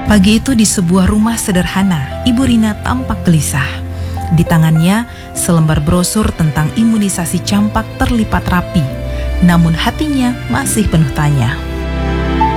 Pagi itu di sebuah rumah sederhana, Ibu Rina tampak gelisah. Di tangannya, selembar brosur tentang imunisasi campak terlipat rapi. Namun hatinya masih penuh tanya.